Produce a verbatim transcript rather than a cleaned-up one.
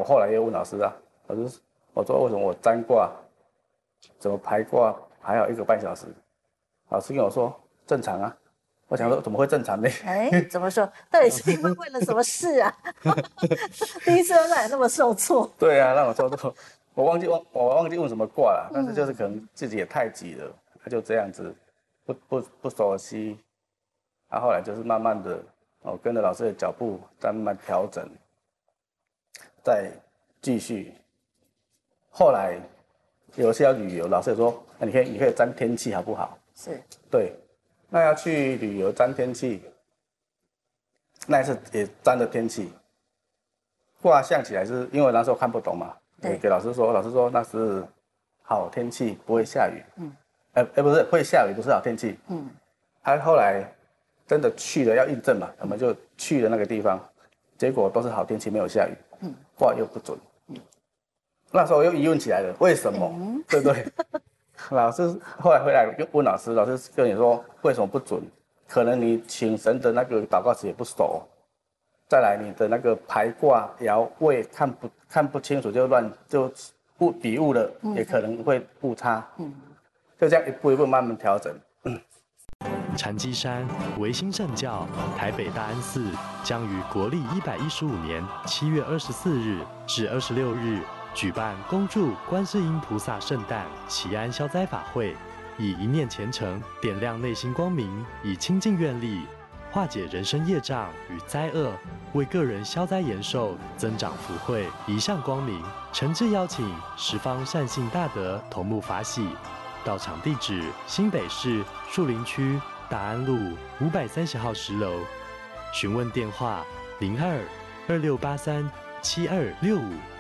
我后来又问老师啊，老师我说为什么我占卦怎么排卦还要一个半小时？老师跟我说正常啊。我想说怎么会正常呢？ 哎，怎么说？到底是因为为了什么事啊？第一次让你那么受挫。 对啊，让我受挫。我忘记忘我忘记问什么卦了，但是就是可能自己也太急了，他就这样子不不不熟悉，然后后来就是慢慢的哦跟着老师的脚步再慢慢调整，再继续。后来有一次要旅游，老师也说，那你可以你可以占天气好不好？ 是， 对，那要去旅游占天气，那一次也占了天气。卦象起来是因为那时候看不懂嘛， 对， 给老师说，老师说那是好天气，不会下雨。嗯，哎、欸、不是会下雨，不是好天气。嗯，他后来真的去了要印证嘛，我们就去了那个地方，结果都是好天气，没有下雨。嗯，卦又不准。嗯，那时候又疑问起来了，为什么？嗯、对不对？老师后来回来又问老师，老师跟你说为什么不准？可能你请神的那个祷告词也不熟。再来，你的那个排卦爻位看不看不清楚就乱就误笔误了，嗯、也可能会误差。嗯，就这样一步一步慢慢调整。嗯， 禅机山维新圣教台北大安寺将于国历一百一十五年七月二十四日至二十六日举办恭祝观世音菩萨圣诞祈安消灾法会，以一念虔诚点亮内心光明，以清净愿力化解人生业障与灾厄，为个人消灾延寿、增长福慧，一向光明。诚挚邀请十方善信大德同沐法喜。到场地址：新北市树林区大安路五百三十号十楼。询问电话：零二二六八三七二六五。